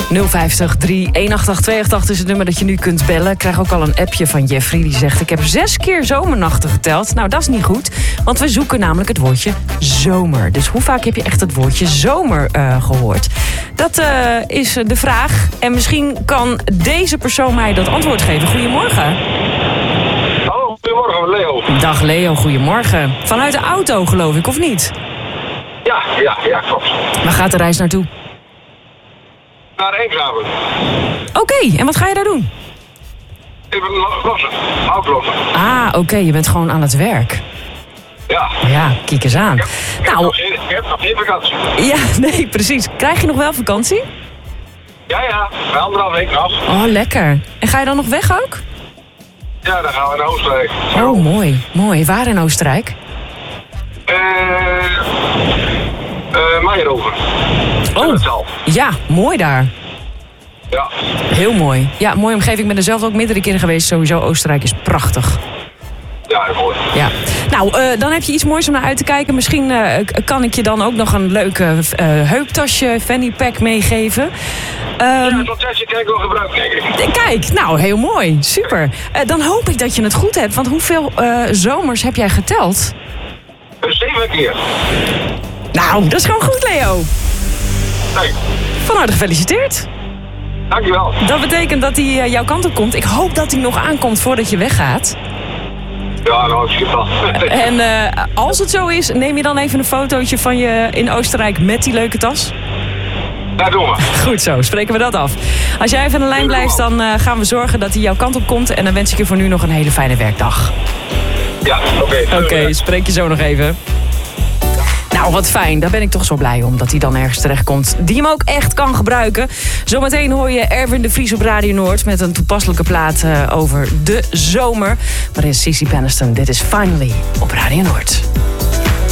050 318 288 is het nummer dat je nu kunt bellen. Ik krijg ook al een appje van Jeffrey. Die zegt, ik heb 6 keer zomernachten geteld. Nou, dat is niet goed. Want we zoeken namelijk het woordje zomer. Dus hoe vaak heb je echt het woordje zomer gehoord? Dat is de vraag. En misschien kan deze persoon mij dat antwoord geven. Goedemorgen. Hallo, goedemorgen, Leo. Dag Leo, goedemorgen. Vanuit de auto geloof ik, of niet? Ja, klopt. Waar gaat de reis naartoe? Naar Enkhaven. Oké, en wat ga je daar doen? Ik ben lossen, houtlossen. Ah, oké, je bent gewoon aan het werk. Ja. Ja, kijk eens aan. Ik heb nog geen vakantie. Ja, nee, precies. Krijg je nog wel vakantie? Ja, bij 1,5 week af. Oh, lekker. En ga je dan nog weg ook? Ja, dan gaan we naar Oostenrijk. Oh, mooi. Waar in Oostenrijk? Meijerover. Oh, ja, mooi daar. Ja. Heel mooi. Ja, mooie omgeving. Ik ben er zelf ook meerdere keren geweest. Sowieso, Oostenrijk is prachtig. Ja, mooi. Ja. Nou, dan heb je iets moois om naar uit te kijken. Misschien kan ik je dan ook nog een leuke heuptasje, fanny pack meegeven. Ja, dat tasje kan ik wel gebruiken, denk ik. Kijk, nou, heel mooi. Super. Dan hoop ik dat je het goed hebt. Want hoeveel zomers heb jij geteld? 7 keer. Nou, dat is gewoon goed, Leo. Nee. Van harte gefeliciteerd. Dankjewel. Dat betekent dat hij jouw kant op komt. Ik hoop dat hij nog aankomt voordat je weggaat. Ja, nou, het wel. En als het zo is, neem je dan even een fotootje van je in Oostenrijk met die leuke tas? Ja, doen we. Goed zo, spreken we dat af. Als jij even aan de lijn blijft, dan gaan we zorgen dat hij jouw kant op komt. En dan wens ik je voor nu nog een hele fijne werkdag. Ja, oké. Oké, spreek je zo nog even. Nou, wat fijn. Daar ben ik toch zo blij om dat hij dan ergens terechtkomt. Die hem ook echt kan gebruiken. Zometeen hoor je Erwin de Vries op Radio Noord met een toepasselijke plaat over de zomer. Maar is Sissy Peniston. Dit is Finally op Radio Noord.